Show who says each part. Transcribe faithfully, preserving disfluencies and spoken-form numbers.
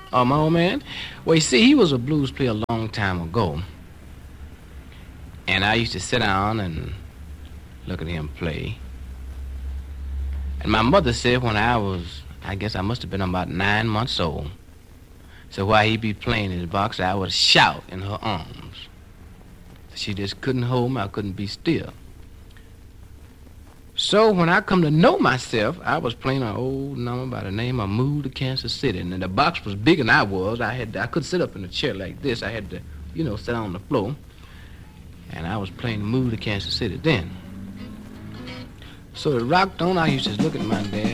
Speaker 1: Oh, my old man? Well, you see, he was a blues player a long time ago. And I used to sit down and look at him play. And my mother said when I was, I guess I must have been about nine months old. So while he be playing his box, I would shout in her arms. She just couldn't hold me. I couldn't be still. So when I come to know myself, I was playing an old number by the name of Move to Kansas City. And the box was bigger than I was. I had I could sit up in a chair like this. I had to, you know, sit on the floor. And I was playing Move to Kansas City then. So it rocked on. I used to look at my dad.